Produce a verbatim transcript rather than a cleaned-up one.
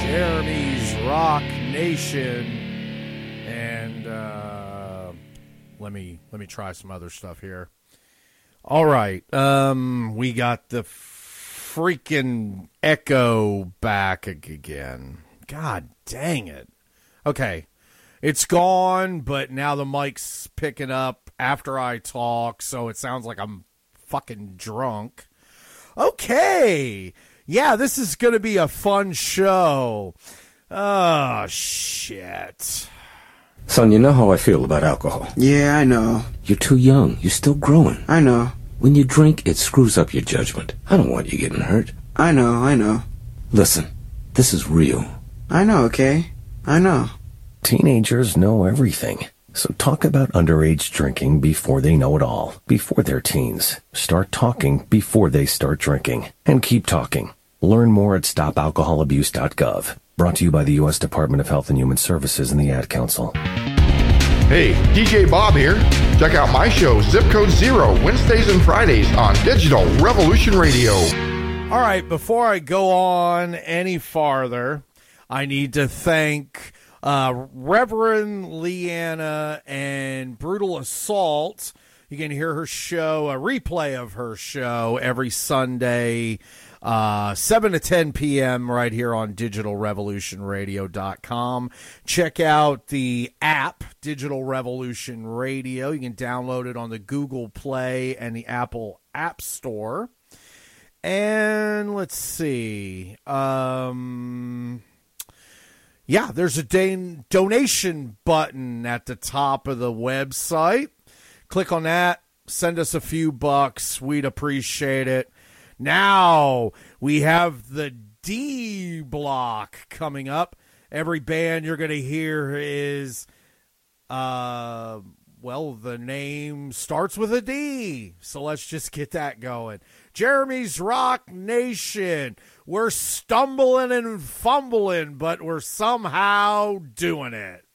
Jeremy's Rock Nation, and uh, let me let me try some other stuff here. All right, um, we got the freaking echo back again. God dang it! Okay, it's gone, but now the mic's picking up after I talk, so it sounds like I'm fucking drunk. Okay. Yeah, this is going to be a fun show. Oh, shit. Son, you know how I feel about alcohol. Yeah, I know. You're too young. You're still growing. I know. When you drink, it screws up your judgment. I don't want you getting hurt. I know, I know. Listen, this is real. I know, okay? I know. Teenagers know everything. So talk about underage drinking before they know it all, before they're teens. Start talking before they start drinking. And keep talking. Learn more at stop alcohol abuse dot gov. Brought to you by the U S Department of Health and Human Services and the Ad Council. Hey, D J Bob here. Check out my show, Zip Code Zero, Wednesdays and Fridays on Digital Revolution Radio. All right, before I go on any farther, I need to thank uh, Reverend Leanna and Brutal Assault. You can hear her show, a replay of her show every Sunday, uh, seven to ten p.m. right here on digital revolution radio dot com. Check out the app, Digital Revolution Radio. You can download it on the Google Play and the Apple App Store. And let's see. Um, yeah, there's a don- donation button at the top of the website. Click on that. Send us a few bucks. We'd appreciate it. Now we have the D block coming up. Every band you're going to hear is, uh, well, the name starts with a D. So let's just get that going. Jeremy's Rock Nation. We're stumbling and fumbling, but we're somehow doing it.